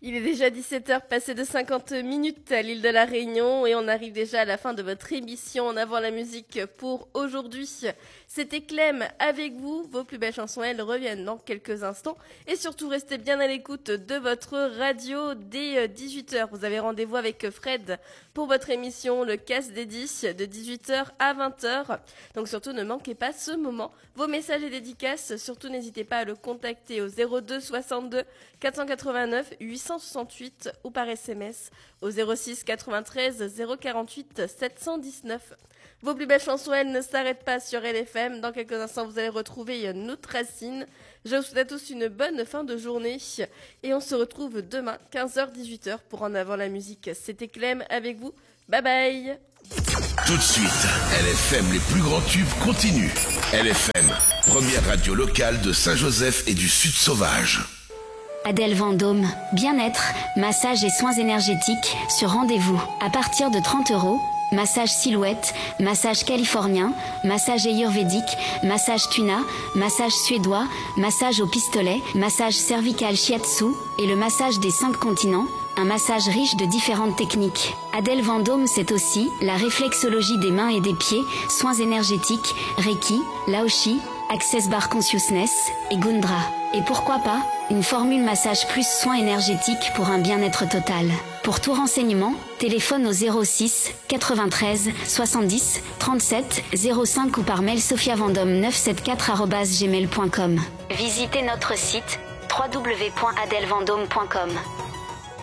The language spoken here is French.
Il est déjà 17h passé de 50 minutes à l'île de la Réunion et on arrive déjà à la fin de votre émission En avant la musique pour aujourd'hui. C'était Clem avec vous. Vos plus belles chansons, elles reviennent dans quelques instants. Et surtout, restez bien à l'écoute de votre radio dès 18h. Vous avez rendez-vous avec Fred pour votre émission Le Casse des 10 de 18h à 20h. Donc surtout, ne manquez pas ce moment. Vos messages et dédicaces, surtout n'hésitez pas à le contacter au 02 62 489 868 ou par SMS au 06 93 048 719. Vos plus belles chansons, elles ne s'arrêtent pas sur LFM. Dans quelques instants, vous allez retrouver notre Racine. Je vous souhaite à tous une bonne fin de journée. Et on se retrouve demain, 15h-18h, pour En avant la musique. C'était Clem avec vous. Bye bye. Tout de suite, LFM, les plus grands tubes continuent. LFM, première radio locale de Saint-Joseph et du Sud Sauvage. Adèle Vendôme, bien-être, massage et soins énergétiques sur rendez-vous. À partir de 30 €, massage silhouette, massage californien, massage ayurvédique, massage tuna, massage suédois, massage au pistolet, massage cervical shiatsu et le massage des 5 continents. Un massage riche de différentes techniques. Adèle Vendôme, c'est aussi la réflexologie des mains et des pieds, soins énergétiques, Reiki, Laoshi, Access Bar Consciousness et Gundra. Et pourquoi pas, une formule massage plus soins énergétiques pour un bien-être total. Pour tout renseignement, téléphone au 06 93 70 37 05 ou par mail sophiavendome974@gmail.com. Visitez notre site www.adelvendome.com.